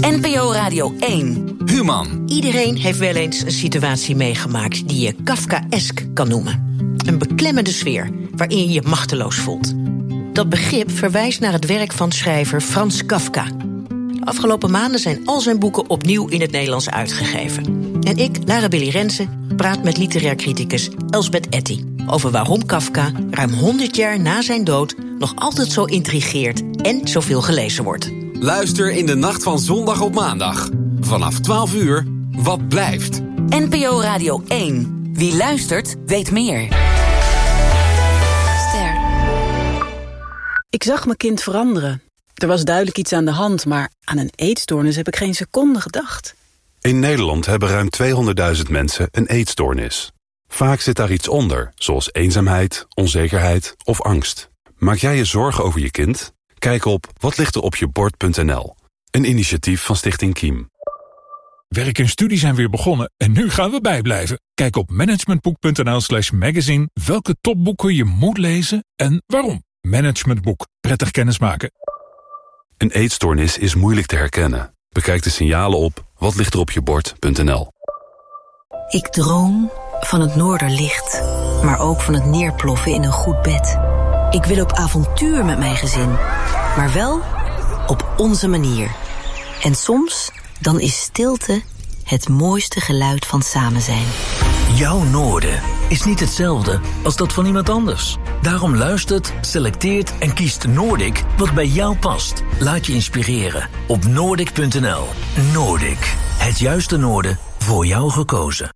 NPO Radio 1. Human. Iedereen heeft wel eens een situatie meegemaakt die je Kafkaesk kan noemen. Een beklemmende sfeer waarin je je machteloos voelt. Dat begrip verwijst naar het werk van schrijver Frans Kafka. De afgelopen maanden zijn al zijn boeken opnieuw in het Nederlands uitgegeven. En ik, Lara Billy Rensen, praat met literair criticus Elsbeth Etty over waarom Kafka ruim 100 jaar na zijn dood nog altijd zo intrigeert en zoveel gelezen wordt. Luister in de nacht van zondag op maandag. Vanaf 12 uur, Wat blijft? NPO Radio 1. Wie luistert, weet meer. Ster. Ik zag mijn kind veranderen. Er was duidelijk iets aan de hand, maar aan een eetstoornis heb ik geen seconde gedacht. In Nederland hebben ruim 200.000 mensen een eetstoornis. Vaak zit daar iets onder, zoals eenzaamheid, onzekerheid of angst. Maak jij je zorgen over je kind? Kijk op watlichteropjebord.nl. Een initiatief van Stichting Kiem. Werk en studie zijn weer begonnen en nu gaan we bijblijven. Kijk op managementboek.nl/magazine welke topboeken je moet lezen en waarom. Managementboek. Prettig kennismaken. Een eetstoornis is moeilijk te herkennen. Bekijk de signalen op watlichteropjebord.nl. Ik droom van het noorderlicht, maar ook van het neerploffen in een goed bed. Ik wil op avontuur met mijn gezin, maar wel op onze manier. En soms, dan is stilte het mooiste geluid van samen zijn. Jouw noorden is niet hetzelfde als dat van iemand anders. Daarom luistert, selecteert en kiest Noordic wat bij jou past. Laat je inspireren op Noordic.nl. Noordic, het juiste noorden voor jou gekozen.